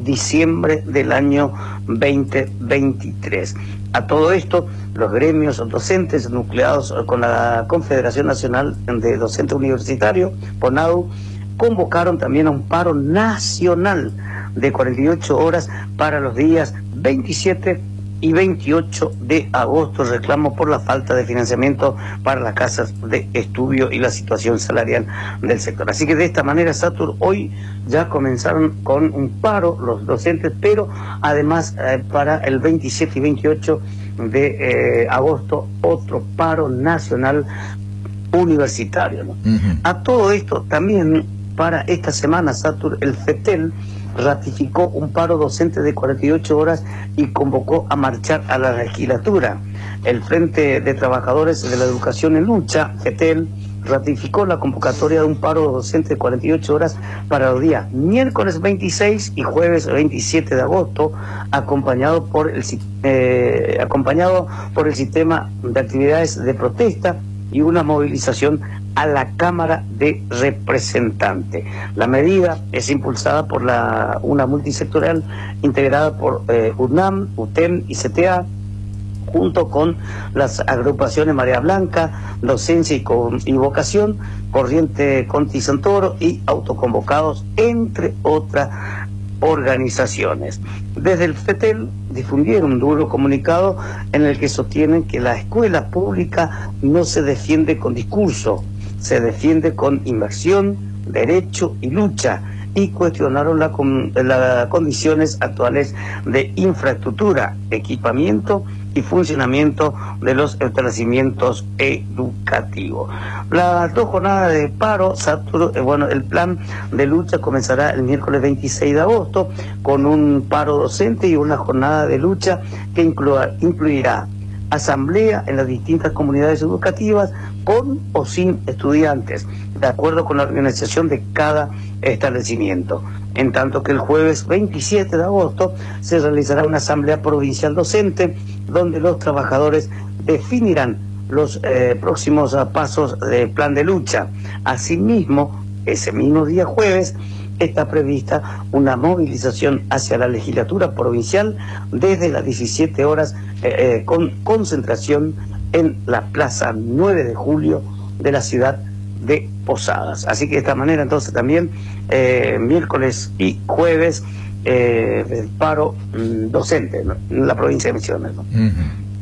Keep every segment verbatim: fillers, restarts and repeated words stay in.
diciembre del año veinte veintitrés. A todo esto, los gremios docentes nucleados con la Confederación Nacional de Docentes Universitarios, CONADU, convocaron también a un paro nacional de cuarenta y ocho horas para los días veintisiete y veintiocho de agosto, reclamo por la falta de financiamiento para las casas de estudio y la situación salarial del sector. Así que de esta manera, Satur, hoy ya comenzaron con un paro los docentes, pero además eh, para el veintisiete y veintiocho de eh, agosto, otro paro nacional universitario, ¿no? Uh-huh. A todo esto también para esta semana, Satur, el FETEL ratificó un paro docente de cuarenta y ocho horas y convocó a marchar a la legislatura. El Frente de Trabajadores de la Educación en Lucha, FETEL, ratificó la convocatoria de un paro docente de cuarenta y ocho horas para los días miércoles veintiséis y jueves veintisiete de agosto, acompañado por el, eh, acompañado por el sistema de actividades de protesta y una movilización a la Cámara de Representantes. La medida es impulsada por la una multisectorial integrada por eh, UNAM, UTEM y C T A, junto con las agrupaciones Marea Blanca, Docencia y, con, y Vocación, Corriente Conti Santoro y Autoconvocados, entre otras organizaciones. Desde el FETEL difundieron un duro comunicado en el que sostienen que la escuela pública no se defiende con discurso, se defiende con inversión, derecho y lucha, y cuestionaron las la condiciones actuales de infraestructura, equipamiento y funcionamiento de los establecimientos educativos. Las dos jornadas de paro, Satur, eh, bueno, el plan de lucha comenzará el miércoles veintiséis de agosto con un paro docente y una jornada de lucha que incluirá, incluirá asamblea en las distintas comunidades educativas con o sin estudiantes, de acuerdo con la organización de cada establecimiento. En tanto que el jueves veintisiete de agosto se realizará una asamblea provincial docente donde los trabajadores definirán los eh, próximos uh, pasos del plan de lucha. Asimismo, ese mismo día jueves está prevista una movilización hacia la legislatura provincial desde las diecisiete horas eh, eh, con concentración en la Plaza nueve de julio de la ciudad de Posadas. Así que de esta manera entonces también eh, miércoles y jueves eh, el paro mm, docente, ¿no?, en la provincia de Misiones, ¿no? Uh-huh.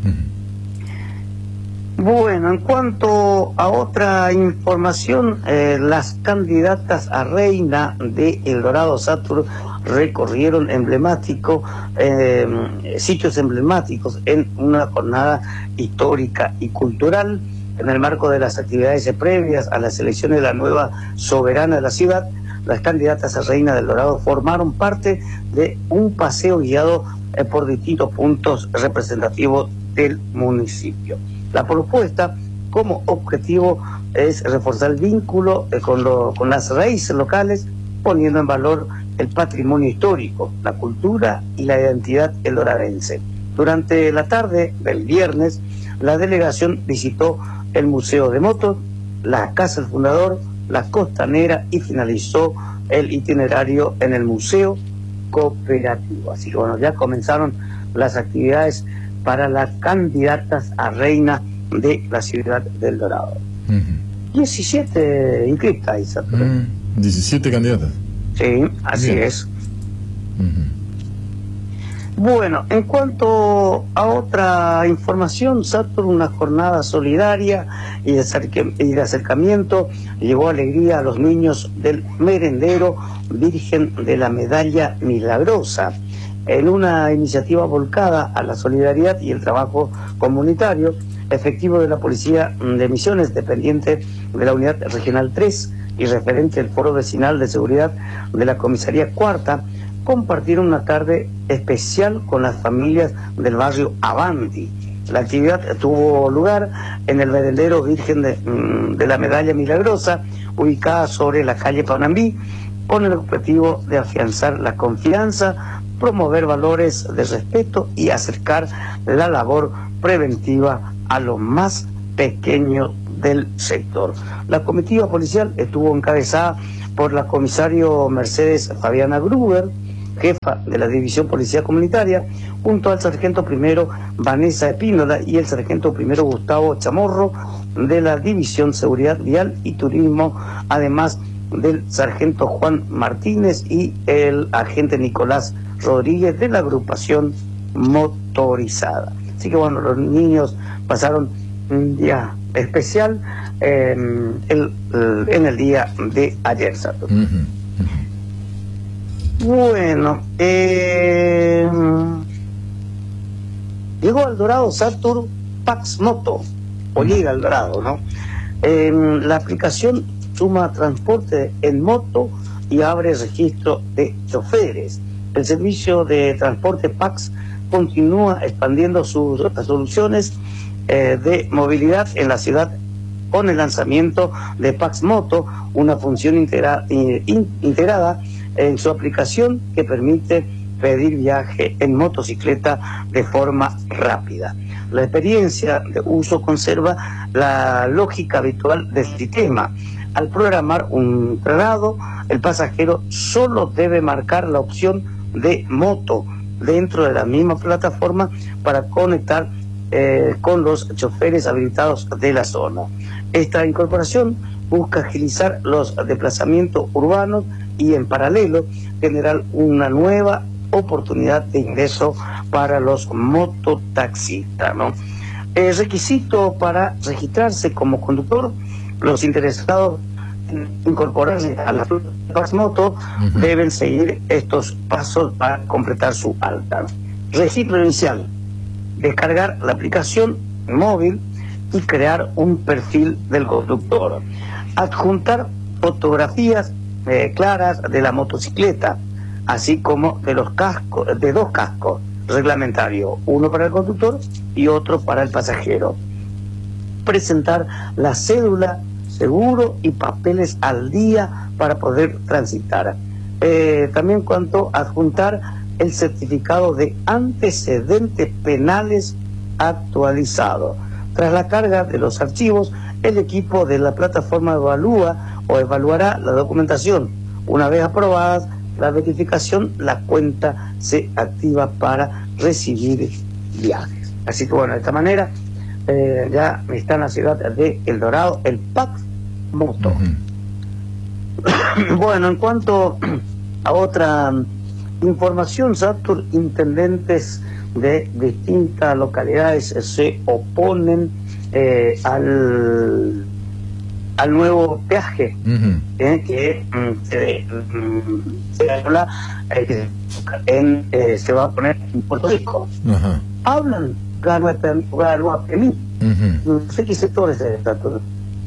Uh-huh. Bueno, en cuanto a otra información, eh, las candidatas a reina de El Dorado, Satur, recorrieron emblemático, eh, sitios emblemáticos en una jornada histórica y cultural. En el marco de las actividades previas a las elecciones de la nueva soberana de la ciudad, las candidatas a reina del Dorado formaron parte de un paseo guiado eh, por distintos puntos representativos del municipio. La propuesta como objetivo es reforzar el vínculo eh, con, lo, con las raíces locales, poniendo en valor el patrimonio histórico, la cultura y la identidad eldoradense. Durante la tarde del viernes, la delegación visitó el Museo de Motos, la Casa del Fundador, la Costanera y finalizó el itinerario en el Museo Cooperativo. Así que bueno, ya comenzaron las actividades para las candidatas a reina de la ciudad del Dorado. Uh-huh. diecisiete inscriptas, Isato. Uh, diecisiete candidatas. Sí, así Bien. es. Uh-huh. Bueno, en cuanto a otra información, Satur, una jornada solidaria y de, acerque, y de acercamiento llevó alegría a los niños del merendero Virgen de la Medalla Milagrosa. En una iniciativa volcada a la solidaridad y el trabajo comunitario, efectivo de la Policía de Misiones, dependiente de la Unidad Regional tres y referente al Foro Vecinal de Seguridad de la Comisaría Cuarta, compartieron una tarde especial con las familias del barrio Avanti. La actividad tuvo lugar en el merendero Virgen de, de la Medalla Milagrosa, ubicada sobre la calle Panambí, con el objetivo de afianzar la confianza, promover valores de respeto y acercar la labor preventiva a los más pequeños del sector. La comitiva policial estuvo encabezada por la comisario Mercedes Fabiana Gruber, jefa de la División Policía Comunitaria, junto al sargento primero Vanessa Espínola y el sargento primero Gustavo Chamorro de la División Seguridad Vial y Turismo, además del sargento Juan Martínez y el agente Nicolás Rodríguez de la agrupación motorizada. Así que bueno, los niños pasaron un día especial eh, el, el, en el día de ayer, Satur. Uh-huh. Uh-huh. Bueno, eh, llegó al Dorado, Satur, Pax Moto, o llega al Dorado, ¿no? Eh, la aplicación suma transporte en moto y abre registro de choferes. El servicio de transporte Pax continúa expandiendo sus soluciones eh, de movilidad en la ciudad con el lanzamiento de Pax Moto, una función integra, in, integrada en su aplicación que permite pedir viaje en motocicleta de forma rápida. La experiencia de uso conserva la lógica habitual del sistema. Al programar un traslado, el pasajero solo debe marcar la opción de moto dentro de la misma plataforma para conectar eh, con los choferes habilitados de la zona. Esta incorporación busca agilizar los desplazamientos urbanos y en paralelo generar una nueva oportunidad de ingreso para los mototaxistas, ¿no? El requisito para registrarse como conductor: los interesados en incorporarse a la Pax Moto uh-huh. deben seguir estos pasos para completar su alta. Registro inicial: descargar la aplicación móvil y crear un perfil del conductor. Adjuntar fotografías eh, claras de la motocicleta, así como de los cascos, de dos cascos reglamentarios, uno para el conductor y otro para el pasajero. Presentar la cédula, seguro y papeles al día para poder transitar. Eh, también cuanto a adjuntar el certificado de antecedentes penales actualizado. Tras la carga de los archivos, el equipo de la plataforma evalúa o evaluará la documentación. Una vez aprobada la verificación, la cuenta se activa para recibir viajes. Así que bueno, de esta manera eh, ya está en la ciudad de El Dorado el Pax Moto. Uh-huh. Bueno, en cuanto a otra información, Satur, intendentes de distintas localidades se oponen eh, al al nuevo peaje uh-huh. eh, que mm, se, mm, se habla eh, en, eh, se va a poner en Puerto Rico. Uh-huh. Hablan Garuapemí, uh-huh. no sé qué sectores es Satur.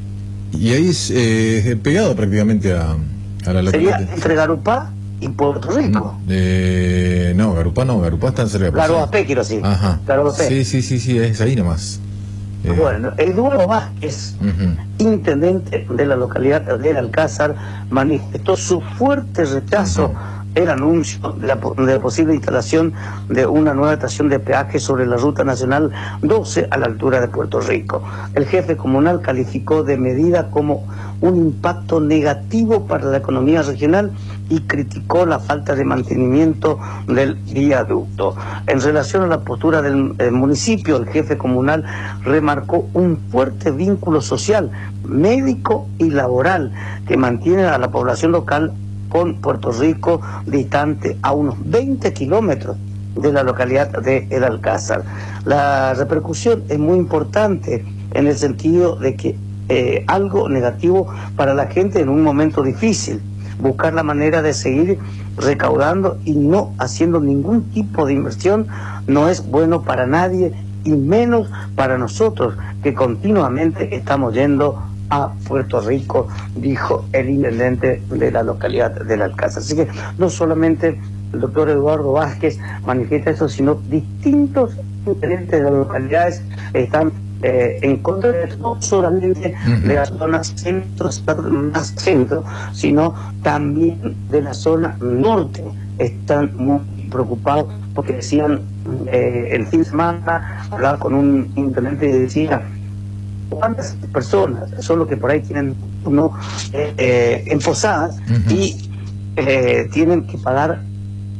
Y ahí es eh, pegado prácticamente a, a la localidad. Sería entre Garupá y Puerto Rico. Eh, no, Garupá no, Garupá está en cerca de Garuapé, quiero decir. Ajá. Garuapé. Sí, sí, sí, sí, es ahí nomás. Eh. Bueno, Eduardo Vázquez, uh-huh. intendente de la localidad del Alcázar, manifestó su fuerte rechazo uh-huh. el anuncio de la, de la posible instalación de una nueva estación de peaje sobre la Ruta Nacional doce a la altura de Puerto Rico. El jefe comunal calificó de medida como un impacto negativo para la economía regional y criticó la falta de mantenimiento del viaducto. En relación a la postura del, del municipio, el jefe comunal remarcó un fuerte vínculo social, médico y laboral que mantiene a la población local con Puerto Rico, distante a unos veinte kilómetros de la localidad de El Alcázar. La repercusión es muy importante en el sentido de que eh, algo negativo para la gente en un momento difícil. Buscar la manera de seguir recaudando y no haciendo ningún tipo de inversión no es bueno para nadie, y menos para nosotros que continuamente estamos yendo a Puerto Rico, dijo el intendente de la localidad del Alcázar. Así que no solamente el doctor Eduardo Vázquez manifiesta eso, sino distintos intendentes de las localidades están eh, en contra de no solamente uh-huh. de la zona centro, más centro, sino también de la zona norte. Están muy preocupados porque decían, eh, el fin de semana hablaba con un intendente y decía, ¿cuántas personas son los que por ahí tienen uno eh, eh, en posadas uh-huh. y eh, tienen que pagar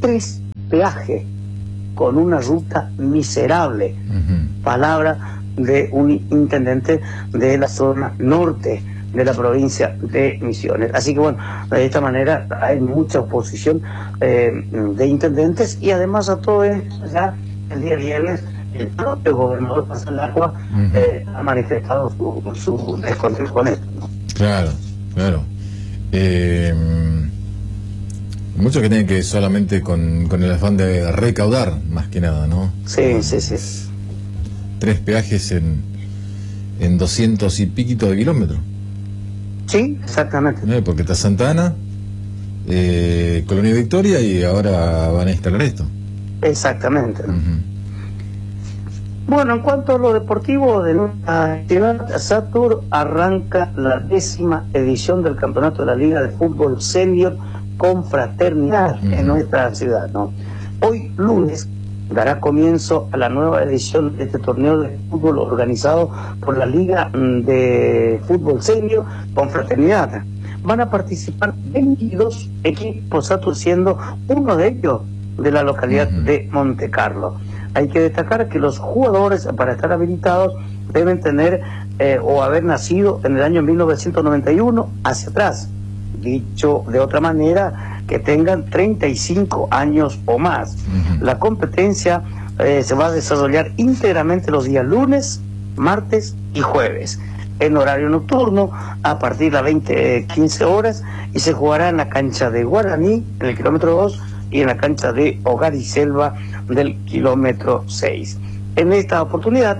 tres peajes con una ruta miserable. Uh-huh. Palabra de un intendente de la zona norte de la provincia de Misiones. Así que bueno, de esta manera hay mucha oposición eh, de intendentes, y además a todo esto ya el día viernes el propio gobernador Pascal Agua uh-huh. eh, ha manifestado su, su descontento con esto, ¿no? Claro, claro. Eh, mucho que tiene que ver solamente con, con el afán de recaudar, más que nada, ¿no? Sí, sí, sí. Tres peajes en, en doscientos y piquito de kilómetros. Sí, exactamente. Eh, porque está Santa Ana, eh, Colonia Victoria, y ahora van a instalar esto. Exactamente. Uh-huh. Bueno, en cuanto a lo deportivo de nuestra ciudad, Satur arranca la décima edición del Campeonato de la Liga de Fútbol Senior con Fraternidad uh-huh. en nuestra ciudad, ¿no? Hoy, lunes, dará comienzo a la nueva edición de este torneo de fútbol organizado por la Liga de Fútbol Senior con Fraternidad. Van a participar veintidós equipos, Satur siendo uno de ellos de la localidad uh-huh. de Montecarlo. Hay que destacar que los jugadores, para estar habilitados, deben tener eh, o haber nacido en el año mil novecientos noventa y uno hacia atrás. Dicho de otra manera, que tengan treinta y cinco años o más. Uh-huh. La competencia eh, se va a desarrollar íntegramente los días lunes, martes y jueves, en horario nocturno, a partir de las veinte quince horas, y se jugará en la cancha de Guaraní, en el kilómetro dos, y en la cancha de Hogar y Selva del kilómetro seis. En esta oportunidad,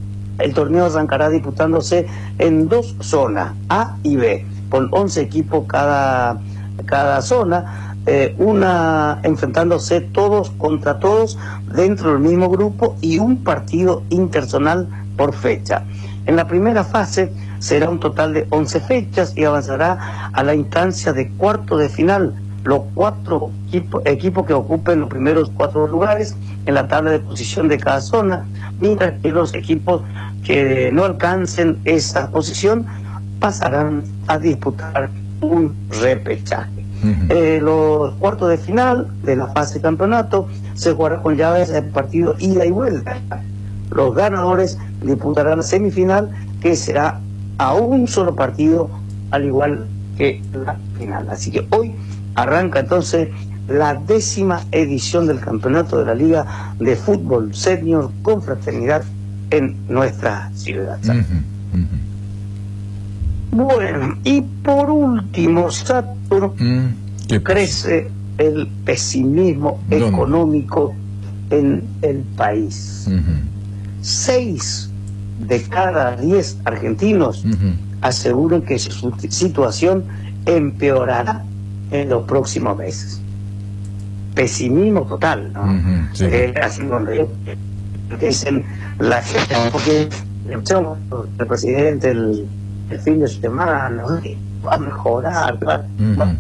el torneo arrancará disputándose en dos zonas, A y B, con once equipos cada, cada zona, eh, una enfrentándose todos contra todos dentro del mismo grupo, y un partido interzonal por fecha. En la primera fase será un total de once fechas y avanzará a la instancia de cuarto de final los cuatro equipo, equipos que ocupen los primeros cuatro lugares en la tabla de posición de cada zona, mientras que los equipos que no alcancen esa posición pasarán a disputar un repechaje. Uh-huh. Eh, los cuartos de final de la fase de campeonato se jugará con llaves de partido ida y vuelta. Los ganadores disputarán la semifinal, que será a un solo partido, al igual que la final. Así que hoy arranca entonces la décima edición del Campeonato de la Liga de Fútbol Senior con Fraternidad en nuestra ciudad. Uh-huh. Uh-huh. Bueno, y por último, Satur, uh, crece el pesimismo ¿Dónde? económico en el país. Uh-huh. Seis de cada diez argentinos uh-huh. aseguran que su situación empeorará en los próximos meses. Pesimismo total, ¿no? Uh-huh, sí. eh, así donde dicen la gente, porque el presidente el, el fin de semana ¿no? va a mejorar, va, uh-huh. va.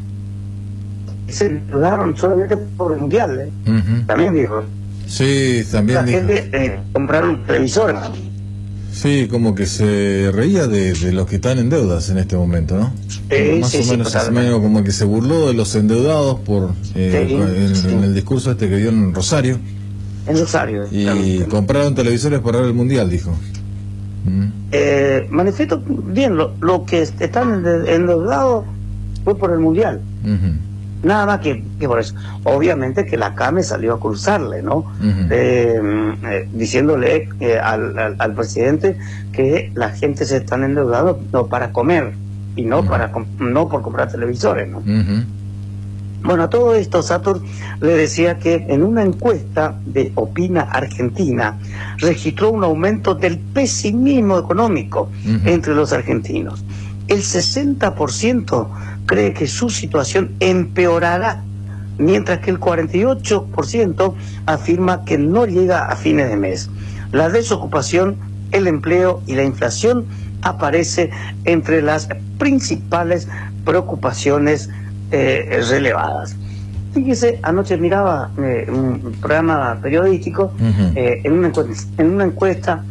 se endeudaron solamente por el mundial, ¿eh? Uh-huh. También dijo. Sí, también la dijo. gente eh, compraron televisores. Sí, como que se reía de, de los que están en deudas en este momento, ¿no? Sí, más sí, o menos, sí, es medio como que se burló de los endeudados por eh, sí, en, sí. en el discurso este que dio en Rosario. En Rosario. Y también. compraron televisores para ver el mundial, dijo. ¿Mm? Eh, manifiesto bien, lo, lo que están endeudados fue por el mundial. Uh-huh. Nada más que, que por eso. Obviamente que la CAME salió a cruzarle, ¿no? Uh-huh. eh, eh, diciéndole eh, al, al, al presidente que la gente se están endeudando no para comer y no uh-huh. para no por comprar televisores, ¿no? Uh-huh. Bueno, a todo esto Satur le decía que en una encuesta de Opina Argentina registró un aumento del pesimismo económico uh-huh. entre los argentinos. El sesenta por ciento cree que su situación empeorará, mientras que el cuarenta y ocho por ciento afirma que no llega a fines de mes. La desocupación, el empleo y la inflación aparece entre las principales preocupaciones eh, relevadas. Fíjese, anoche miraba eh, un programa periodístico uh-huh. eh, en, una encuesta, en una encuesta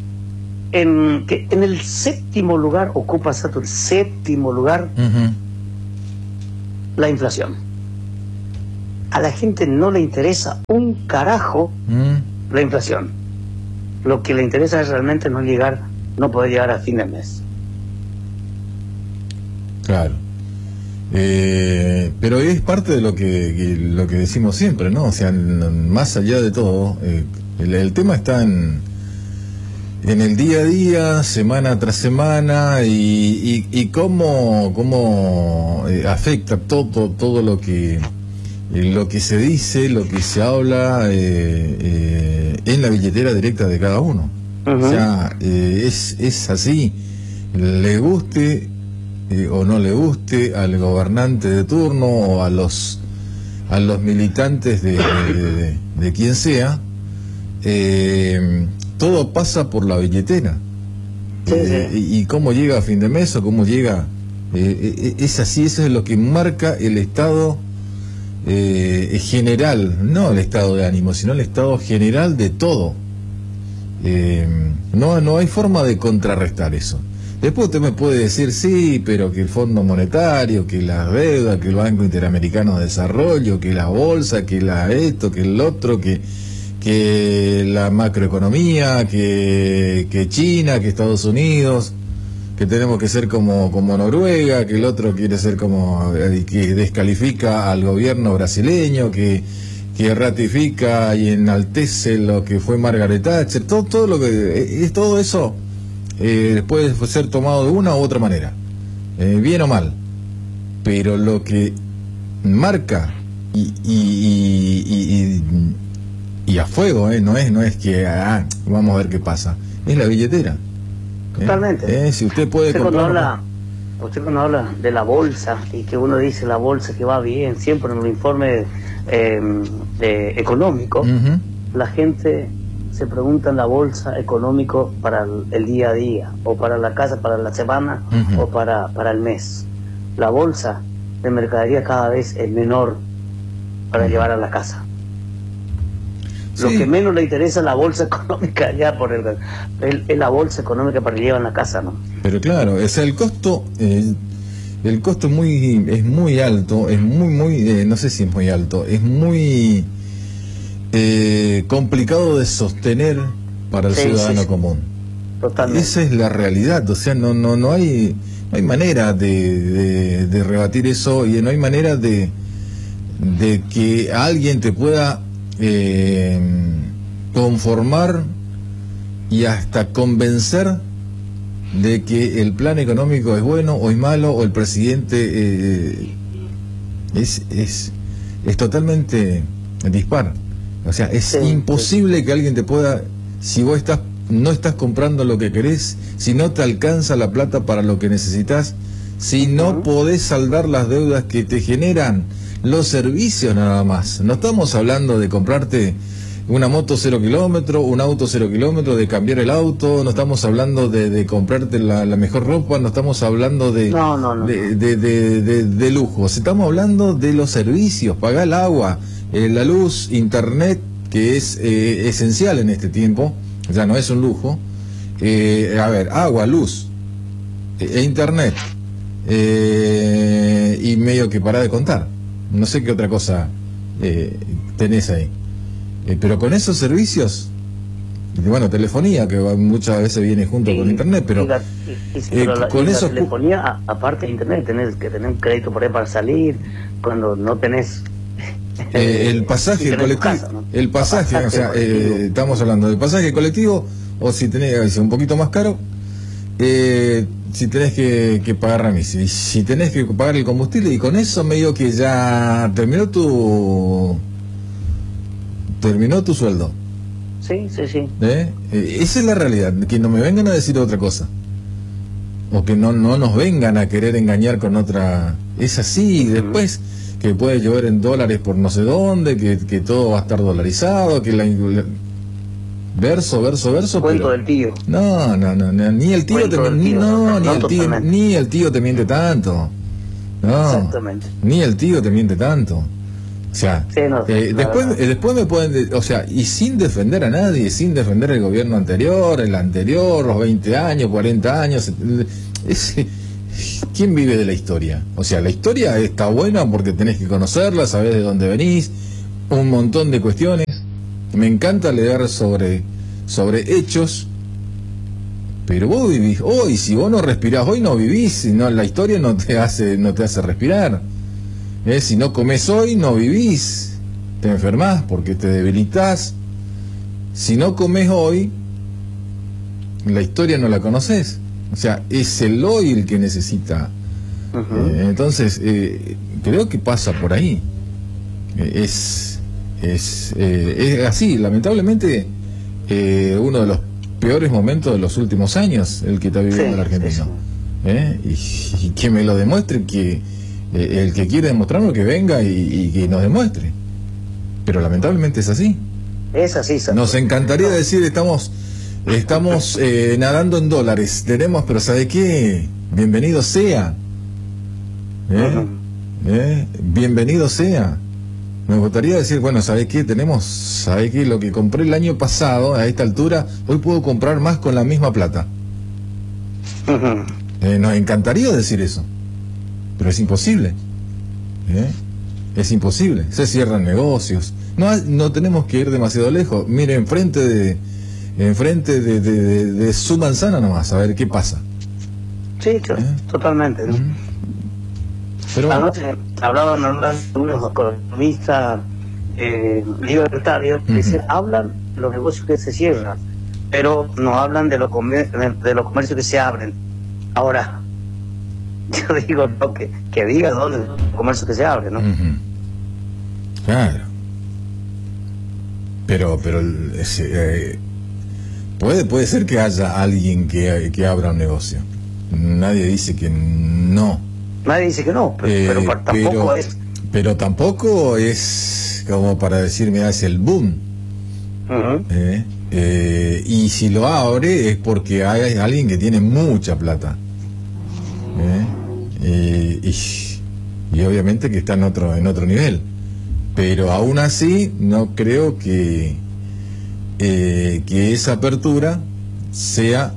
en que en el séptimo lugar ocupa Satur, el séptimo lugar uh-huh. la inflación. a la gente no le interesa un carajo Mm, la inflación. Lo que le interesa es realmente no llegar, no poder llegar a fin de mes. claro. Eh, pero es parte de lo que, que- lo que decimos siempre, ¿no? O sea, n- más allá de todo, eh, el, el tema está en, en el día a día, semana tras semana, y, y, y cómo, cómo eh, afecta todo, todo lo que, eh, lo que se dice, lo que se habla eh, eh, en la billetera directa de cada uno. Ujú. O sea, eh, es, es así, le guste eh, o no le guste al gobernante de turno o a los a los militantes de, de, de- de quien sea, eh, todo pasa por la billetera. Sí, Eh, sí. y, y cómo llega a fin de mes o cómo llega, eh, eh, es así, eso es lo que marca el estado eh, general, no el estado de ánimo, sino el estado general de todo. Eh, no, no hay forma de contrarrestar eso. Después usted me puede decir, sí, pero que el Fondo Monetario, que la deuda, que el Banco Interamericano de Desarrollo, que la bolsa, que la esto, que el otro, que, que la macroeconomía, que, que China, que Estados Unidos, que tenemos que ser como, como Noruega, que el otro quiere ser como, eh, que descalifica al gobierno brasileño, que, que ratifica y enaltece lo que fue Margaret Thatcher, todo, todo lo que es todo eso eh, puede ser tomado de una u otra manera, eh, bien o mal, pero lo que marca y, y, y, y, y, y a fuego, eh, no es no es que ah, vamos a ver qué pasa, es la billetera. Totalmente. Eh, eh, si usted puede Usted cuando comprar habla, usted cuando habla de la bolsa y que uno dice la bolsa que va bien, siempre en el informe eh, de económico, Ujú. la gente se pregunta en la bolsa económico para el, el día a día, o para la casa, para la semana, Ujú. o para, para el mes. La bolsa de mercadería cada vez es menor para Ujú. llevar a la casa. Lo Sí. que menos le interesa es la bolsa económica ya por el, el- es la bolsa económica para llevar a la casa, ¿no? Pero claro, o sea, el costo, eh, el costo muy, es muy alto, es muy, muy, eh, no sé si es muy alto, es muy eh, complicado de sostener para el Sí, ciudadano sí, sí. común. Totalmente. Esa es la realidad, o sea, no, no, no hay, no hay manera de, de, de rebatir eso y no hay manera de, de que alguien te pueda eh, conformar y hasta convencer de que el plan económico es bueno o es malo o el presidente eh, es, es, es totalmente dispar. O sea, es Sí, imposible que alguien te pueda, si vos estás, no estás comprando lo que querés, si no te alcanza la plata para lo que necesitas, si no Ujú. podés saldar las deudas que te generan los servicios nada más. No estamos hablando de comprarte una moto cero kilómetro, un auto cero kilómetro, de cambiar el auto, no estamos hablando de, de comprarte la, la mejor ropa, no estamos hablando de, No, no, no, de, de, de, de- de lujos, estamos hablando de los servicios, pagar el agua, eh, la luz, internet, que es eh, esencial en este tiempo, ya no es un lujo. Eh, a ver, agua, luz, eh, e internet, eh, y medio que para de contar. No sé qué otra cosa eh, tenés ahí. Eh, pero con esos servicios, y bueno, telefonía, que va- muchas veces viene junto Y- con internet, pero y la, y- y sí, eh, pero la- con y la esos cu- telefonía, a- aparte de internet, tenés que tener un crédito por ahí para salir, cuando no tenés... eh, el pasaje internet en tu colectivo, casa, ¿no? el pasaje, o sea, colectivo. eh, estamos hablando del pasaje colectivo, o si tenés un poquito más caro, eh, si tenés que, que pagar remis, y si tenés que pagar el combustible, y con eso medio que ya terminó tu terminó tu sueldo. Sí, sí, sí. ¿Eh? Eh, esa es la realidad, que no me vengan a decir otra cosa. O que no, no nos vengan a querer engañar con otra... Es así, y después que puede llover en dólares por no sé dónde, que, que todo va a estar dolarizado, que la... la- Verso, verso, verso, Cuento pero... del tío. No, no, no, no, ni el tío te Cuento del ni, tío, no, no, ni no el tío, totalmente. ni el tío te miente tanto. No, Exactamente. ni el tío te miente tanto. O sea, Sí, no, eh, la después, verdad. eh, después me pueden, de- o sea, y sin defender a nadie, sin defender el gobierno anterior, el anterior, los veinte años, cuarenta años, es, ¿quién vive de la historia? O sea, la historia está buena porque tenés que conocerla, sabés de dónde venís, un montón de cuestiones. Me encanta leer sobre, sobre hechos, pero vos vivís hoy. Si vos no respirás hoy, no vivís. Si no, la historia no te hace, no te hace respirar. ¿Eh? Si no comés hoy, no vivís. Te enfermás porque te debilitas. Si no comés hoy, la historia no la conoces. O sea, es el hoy el que necesita. Uh-huh. eh, entonces, eh, creo que pasa por ahí. Eh, es, es, eh, es así, lamentablemente, eh, uno de los peores momentos de los últimos años, el que está viviendo sí, el argentino. Sí, sí. ¿Eh? Y, y que me lo demuestre, que eh, el que quiere demostrarlo, que venga y, y que nos demuestre. Pero lamentablemente es así. Es así. ¿Sabes? Nos encantaría decir, estamos... Estamos eh, nadando en dólares, tenemos, pero ¿sabe qué? Bienvenido sea. ¿Eh? Uh-huh. ¿Eh? Bienvenido sea. Me gustaría decir, bueno, ¿sabe qué? Tenemos, ¿sabe qué? Lo que compré el año pasado, a esta altura, hoy puedo comprar más con la misma plata. Uh-huh. Eh, nos encantaría decir eso, pero es imposible. ¿Eh? Es imposible. Se cierran negocios. No, no tenemos que ir demasiado lejos. Mire, enfrente de... enfrente de, de, de, de su manzana nomás, a ver qué pasa. Sí, claro, ¿eh? Totalmente, ¿no? Uh-huh. Pero anoche hablaban unos economistas eh, libertarios que uh-huh. dicen, hablan de los negocios que se cierran, pero no hablan de los, comer de los comercios que se abren. Ahora, yo digo, no, que, que diga dónde los comercios que se abren, ¿no? Uh-huh. Claro. Pero, pero... Ese, eh, Puede, puede ser que haya alguien que, que abra un negocio. Nadie dice que no. Nadie dice que no, pero, eh, pero tampoco pero, es... Pero tampoco es como para decir, mira, es el boom. Uh-huh. eh, eh, y si lo abre es porque hay alguien que tiene mucha plata. Eh, y, y, y obviamente que está en otro, en otro nivel. Pero aún así no creo que... Eh, que esa apertura sea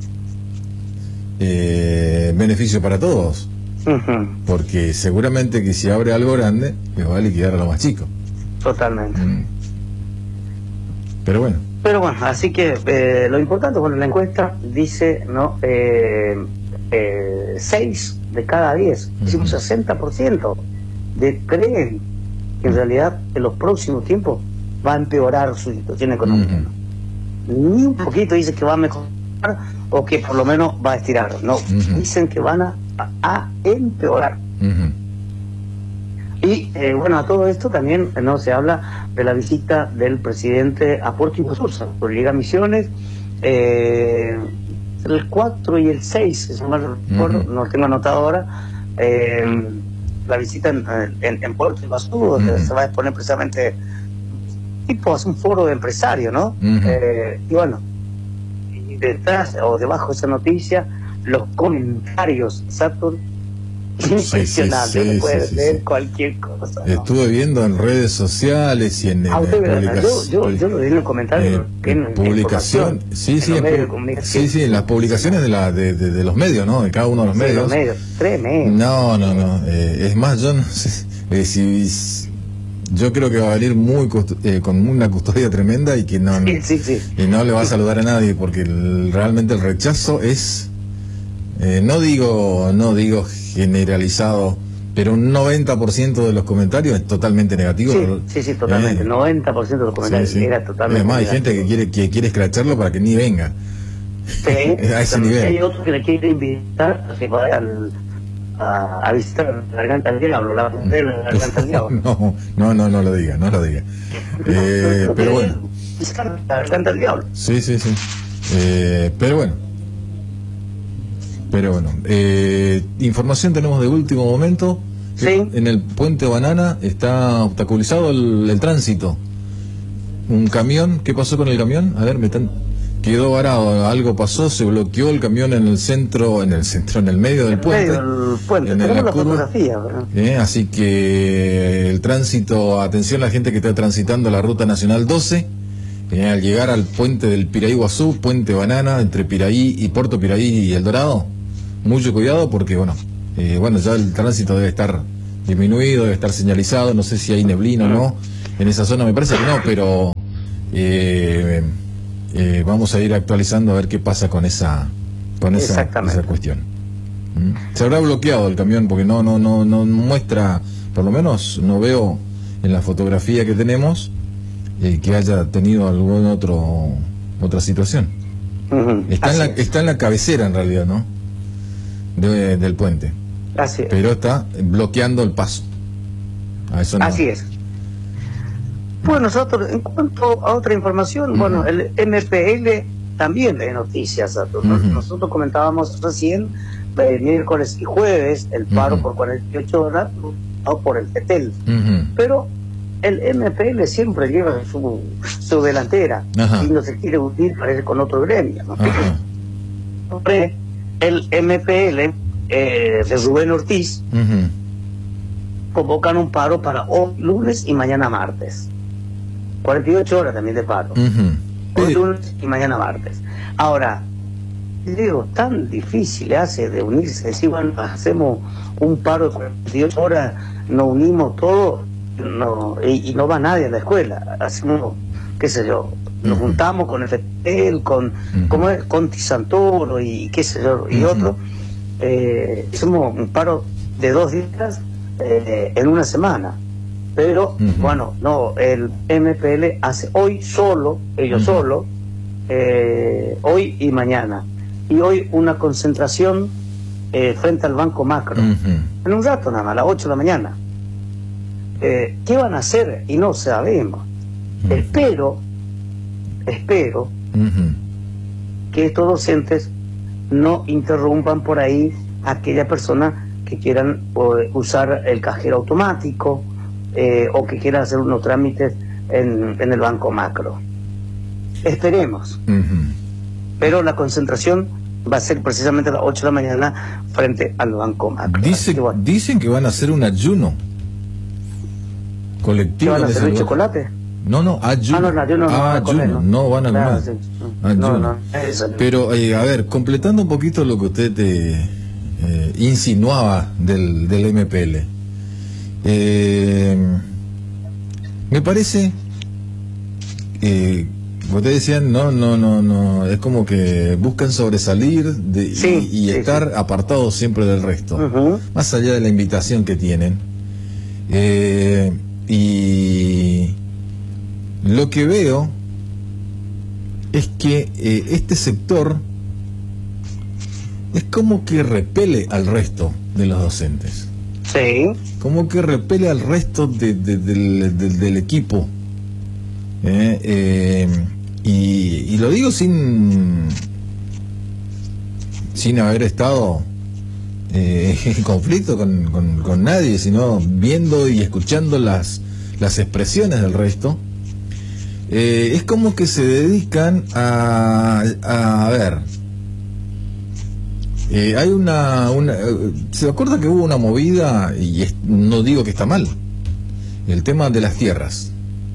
eh, beneficio para todos. Uh-huh. Porque seguramente que si abre algo grande, les va a liquidar a lo más chico. Totalmente. Mm. Pero bueno. Pero bueno, así que eh, lo importante, bueno, la encuesta dice, ¿no? Eh, eh, seis de cada diez, uh-huh. es un sesenta por ciento de creen que en realidad en los próximos tiempos va a empeorar su situación económica. Uh-huh. Ni un poquito dice que va a mejorar o que por lo menos va a estirar. No, uh-huh. dicen que van a, a empeorar. Uh-huh. Y eh, bueno, a todo esto también no se habla de la visita del presidente a Puerto Iguazú, por llega a Misiones, eh, el cuatro y el seis, si no mal recuerdo, uh-huh. no lo tengo anotado ahora, eh, la visita en, en, en Puerto Iguazú, donde uh-huh. se va a exponer precisamente tipo, es un foro de empresarios, ¿no? Uh-huh. Eh, y bueno, y detrás o debajo de esa noticia, los comentarios, Saturn, impresionante, sí, sí, sí, puede sí, leer sí. cualquier cosa. Estuve ¿no? viendo en redes sociales y en, ah, en publicaciones. Yo, yo, yo lo vi en los comentarios. Eh, en, en publicación, sí, sí, en, en sí, sí, en las publicaciones de, la, de, de, de los medios, ¿no? De cada uno de los sí, medios. Los medios, tremendo. No, no, no. Eh, es más, yo no sé. Eh, si, yo creo que va a venir muy eh, con una custodia tremenda y que no, sí, sí, sí. Y no le va a saludar a nadie porque el, realmente el rechazo es, eh, no digo, no digo generalizado, pero un noventa por ciento de los comentarios es totalmente negativo. Sí, sí, sí, totalmente. Eh, noventa por ciento de los comentarios sí, sí. era totalmente Además hay negativo. gente que quiere que quiere escracharlo para que ni venga. Sí, a ese nivel. Hay otros que le quieren invitar a que vaya al, a, a visitar la Garganta del Diablo, la frontera de la Garganta del Diablo. No, no, no, no lo diga, no lo diga. Eh, pero bueno. La Garganta del Diablo. Sí, sí, sí. Eh, pero bueno. Pero bueno, eh, información tenemos de último momento. Sí. En el puente Banana está obstaculizado el, el tránsito. Un camión, ¿qué pasó con el camión? A ver, me están... quedó varado, algo pasó, se bloqueó el camión en el centro, en el centro, en el medio del puente. En el medio del puente, en tenemos la la curva, fotografía, ¿verdad? Eh, así que el tránsito, atención la gente que está transitando la ruta nacional doce. Eh, al llegar al puente del Piraí Guazú, puente Banana, entre Piraí y Puerto Piraí y El Dorado, mucho cuidado porque, bueno, Eh, bueno, ya el tránsito debe estar disminuido, debe estar señalizado, no sé si hay neblina o no en esa zona, me parece que no, pero eh, eh, vamos a ir actualizando a ver qué pasa con esa con esa, esa cuestión. ¿Mm? Se habrá bloqueado el camión porque no no no no muestra, por lo menos no veo en la fotografía que tenemos eh, que haya tenido algún otro otra situación. Uh-huh. Está en la es. está en la cabecera en realidad, ¿no? De, del puente. Así es. Pero está bloqueando el paso. A eso no. Así es. Bueno, nosotros, en cuanto a otra información, uh-huh. bueno, el M P L también de noticias. Uh-huh. Nosotros comentábamos recién, eh, miércoles y jueves, el paro uh-huh. por cuarenta y ocho horas, o por el FETEL. Uh-huh. Pero el M P L siempre lleva su, su delantera, uh-huh. y no se quiere unir, parece, con otro gremio, ¿no? Uh-huh. El M P L eh, de Rubén Ortiz uh-huh. convocan un paro para hoy lunes y mañana martes. cuarenta y ocho horas también de paro. Uh-huh. Hoy lunes y mañana martes. Ahora, digo, tan difícil hace de unirse, decir, bueno, hacemos un paro de cuarenta y ocho horas, nos unimos todos, no, y, y no va nadie a la escuela. Hacemos, qué sé yo, nos uh-huh. juntamos con el FETEL, con, uh-huh. como es, Conti Santoro y qué sé yo, y uh-huh. otro. Eh, hicimos un paro de dos días eh, en una semana. Pero, uh-huh. bueno, no, el M P L hace hoy solo, ellos uh-huh. solo, eh, hoy y mañana. Y hoy una concentración eh, frente al Banco Macro. Uh-huh. En un rato nada más, a las ocho de la mañana. Eh, ¿Qué van a hacer? Y no sabemos. Uh-huh. Espero, espero uh-huh. que estos docentes no interrumpan por ahí a aquella persona que quieran eh, usar el cajero automático, Eh, o que quieran hacer unos trámites en, en el Banco Macro. Esperemos. Uh-huh. Pero la concentración va a ser precisamente a las ocho de la mañana frente al Banco Macro. Dice, que, bueno, dicen que van a hacer un ayuno colectivo. ¿Que van a hacer el chocolate? No, no, ayuno. Ah, no, el ayuno no, ah, van a ayuno, no van a comer. Claro, sí. No, no, eso no. Pero, eh, a ver, completando un poquito lo que usted te, eh, insinuaba del, del M P L. Eh, me parece eh, ustedes decían no no no no es como que buscan sobresalir de, sí, y, y sí, estar sí. apartados siempre del resto, uh-huh. más allá de la invitación que tienen, eh, y lo que veo es que eh, este sector es como que repele al resto de los docentes. Sí. Como que repele al resto de, de, de, de, de, del equipo. Eh, eh, y, y lo digo sin sin haber estado eh, en conflicto con, con, con nadie, sino viendo y escuchando las, las expresiones del resto. Eh, es como que se dedican a, a, a ver... Eh, hay una, una se acuerda que hubo una movida, y es, no digo que está mal, el tema de las tierras,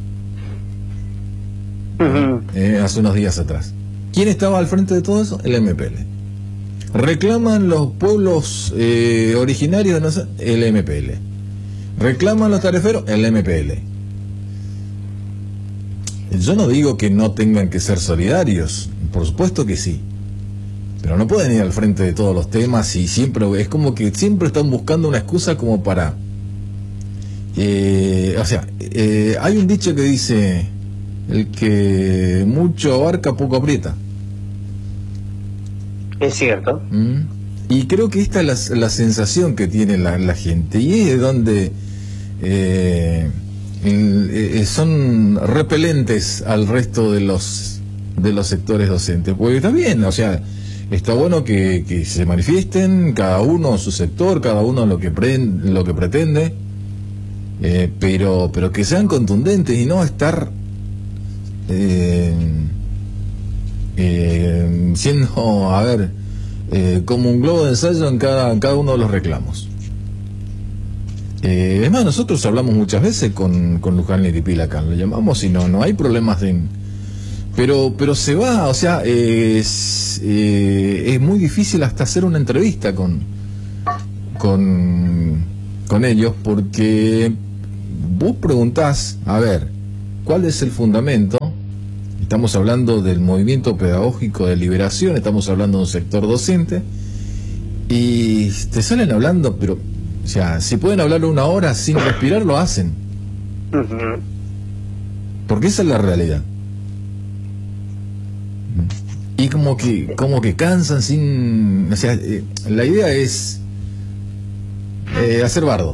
uh-huh. eh, hace unos días atrás. ¿Quién estaba al frente de todo eso? El M P L. Reclaman los pueblos eh, originarios, no sé, el M P L. Reclaman los tariferos, el M P L. Yo no digo que no tengan que ser solidarios, por supuesto que sí. Pero no pueden ir al frente de todos los temas y siempre es como que siempre están buscando una excusa como para eh, o sea, eh, hay un dicho que dice: el que mucho abarca poco aprieta. Es cierto. ¿Mm? Y creo que esta es la, la sensación que tiene la, la gente, y es donde eh, el, eh, son repelentes al resto de los de los sectores docentes, porque está bien, o sea, está bueno que, que se manifiesten, cada uno su sector, cada uno lo que pre, lo que pretende, eh, pero pero que sean contundentes y no estar eh, eh, siendo, a ver, eh, como un globo de ensayo en cada, en cada uno de los reclamos. Eh, es más, nosotros hablamos muchas veces con, con Luján Liripila, lo llamamos y no, no hay problemas de... Pero, pero se va, o sea, eh, es, eh, es muy difícil hasta hacer una entrevista con, con, con ellos, porque vos preguntás, a ver, ¿cuál es el fundamento? Estamos hablando del movimiento pedagógico de liberación, estamos hablando de un sector docente, y te salen hablando, pero, o sea, si pueden hablar una hora sin respirar, lo hacen. Uh-huh. Porque esa es la realidad. Y como que, como que cansan sin... O sea, eh, la idea es eh, hacer bardo.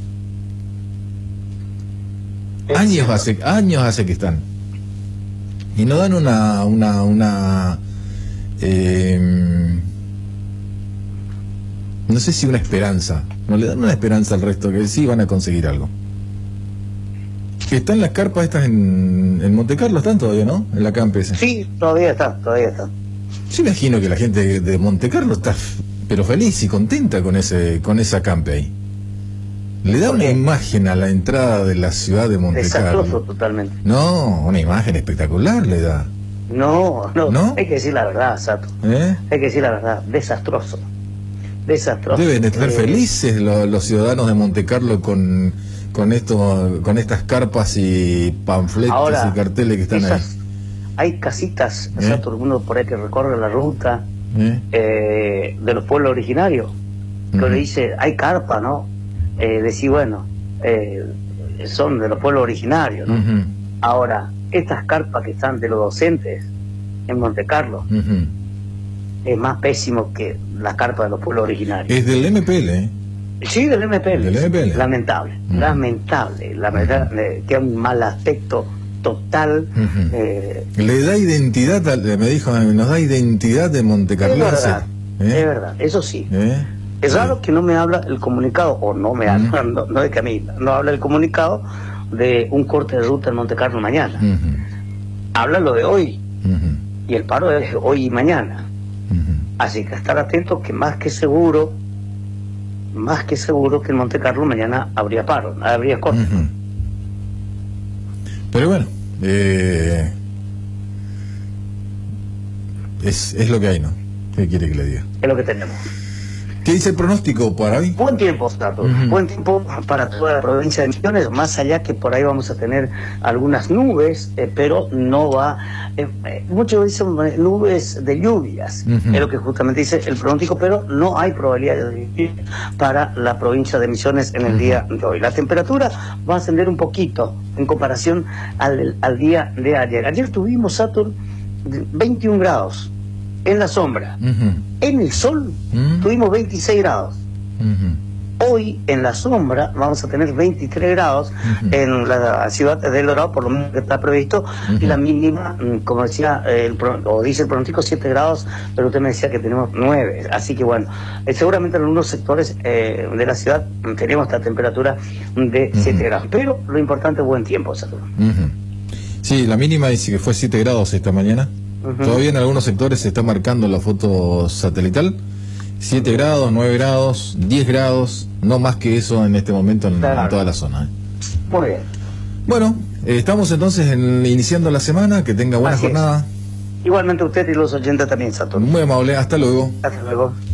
Años hace, años hace que están. Y no dan una, una, una, eh, no sé si una esperanza, no le dan una esperanza al resto, que sí van a conseguir algo. Que están las carpas estas en, en Monte Carlo, están todavía, ¿no? En la camp esa. Sí, todavía está, todavía está. Yo imagino que la gente de Monte Carlo está, pero feliz y contenta con ese, con esa camp ahí. Le da una imagen a la entrada de la ciudad de Monte Carlo. Desastroso totalmente. No, una imagen espectacular le da. No, no, ¿No? Hay que decir la verdad, Sato. ¿Eh? Hay que decir la verdad, desastroso. Desastroso. Deben estar eh, felices los, los ciudadanos de Monte Carlo con, con, esto, con estas carpas y panfletos ahora, y carteles que están esas, ahí. Hay casitas, ¿Eh? Sato, uno por ahí que recorre la ruta ¿Eh? eh, de los pueblos originarios, que Uh-huh. le dice, hay carpa, ¿no? Eh, decir, bueno, eh, son de los pueblos originarios, ¿no? Uh-huh. Ahora, estas carpas que están de los docentes en Monte Carlo Uh-huh. es más pésimo que las carpas de los pueblos originarios. Es del M P L, ¿eh? Sí, del M P L. Del M P L. Lamentable, Uh-huh. lamentable. La verdad, eh, tiene un mal aspecto total. Uh-huh. eh, Le da identidad, a- me dijo, nos da identidad de Monte es Carlo. verdad, ¿Eh? es verdad, eso sí. ¿Eh? Es raro que no me habla el comunicado, o no me habla, Uh-huh. no, no es que a mí, no habla el comunicado de un corte de ruta en Monte Carlo mañana. Uh-huh. Habla lo de hoy, Uh-huh. y el paro es hoy y mañana. Uh-huh. Así que estar atentos que más que seguro, más que seguro que en Monte Carlo mañana habría paro, habría corte. Uh-huh. Pero bueno, eh, es, es lo que hay, ¿no? ¿Qué quiere que le diga? Es lo que tenemos. ¿Qué dice el pronóstico para hoy? Buen tiempo, Sato. Uh-huh. Buen tiempo para toda la provincia de Misiones, más allá que por ahí vamos a tener algunas nubes, eh, pero no va... Eh, eh, muchos dicen eh, nubes de lluvias, Uh-huh. es lo que justamente dice el pronóstico, pero no hay probabilidad de lluvia para la provincia de Misiones en el Uh-huh. día de hoy. La temperatura va a ascender un poquito en comparación al, al día de ayer. Ayer tuvimos, Saturn, veintiún grados en la sombra. Uh-huh. En el sol Uh-huh. tuvimos veintiséis grados. Uh-huh. Hoy en la sombra vamos a tener veintitrés grados Uh-huh. en la ciudad de El Dorado, por lo menos que está previsto, Uh-huh. y la mínima, mm, como decía, el, pro- o dice el pronóstico, siete grados, pero usted me decía que tenemos nueve. Así que bueno, eh, seguramente en algunos sectores eh, de la ciudad mm, tenemos esta temperatura de siete Uh-huh. grados. Pero lo importante es buen tiempo, Saturno. Uh-huh. Sí, la mínima dice que fue siete grados esta mañana. Ujú. Todavía en algunos sectores se está marcando la foto satelital. siete grados, nueve grados, diez grados, no más que eso en este momento en, Claro. en toda la zona. ¿eh? Muy bien. Bueno, eh, estamos entonces en- iniciando la semana. Que tenga buena Así es. jornada. Igualmente usted y los oyentes también, Saturno. Muy amable, hasta luego. Hasta luego.